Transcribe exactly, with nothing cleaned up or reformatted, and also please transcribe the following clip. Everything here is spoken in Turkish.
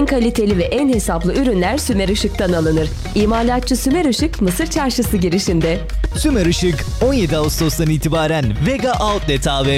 kaliteli ve en hesaplı ürünler Sümer Işık'tan alınır. İmalatçı Sümer Işık, Mısır Çarşısı girişinde. Sümer Işık on yedi Ağustos'tan itibaren Vega Outlet A V